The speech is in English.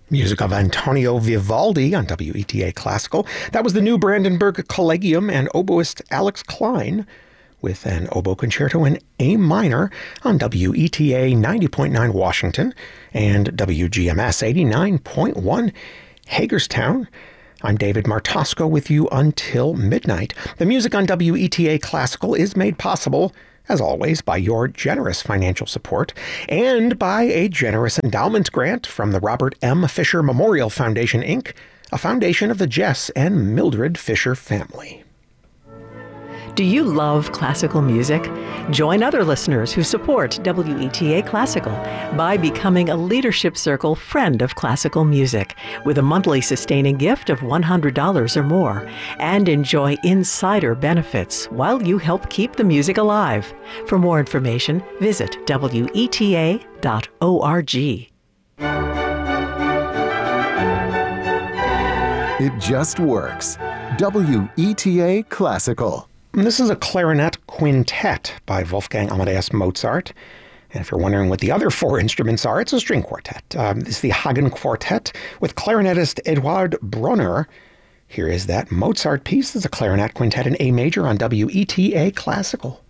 Music of Antonio Vivaldi on WETA Classical. That was the New Brandenburg Collegium and oboist Alex Klein with an oboe concerto in A minor on WETA 90.9 Washington and WGMS 89.1 Hagerstown. I'm David Martosco with you until midnight. The music on WETA Classical is made possible, as always, by your generous financial support and by a generous endowment grant from the Robert M. Fisher Memorial Foundation, Inc., a foundation of the Jess and Mildred Fisher family. Do you love classical music? Join other listeners who support WETA Classical by becoming a Leadership Circle Friend of Classical Music with a monthly sustaining gift of $100 or more, and enjoy insider benefits while you help keep the music alive. For more information, visit WETA.org. It just works. WETA Classical. This is a clarinet quintet by Wolfgang Amadeus Mozart. And if you're wondering what the other four instruments are, it's a string quartet. It's the Hagen Quartet with clarinetist Eduard Brunner. Here is that Mozart piece. It's a clarinet quintet in A major on WETA Classical.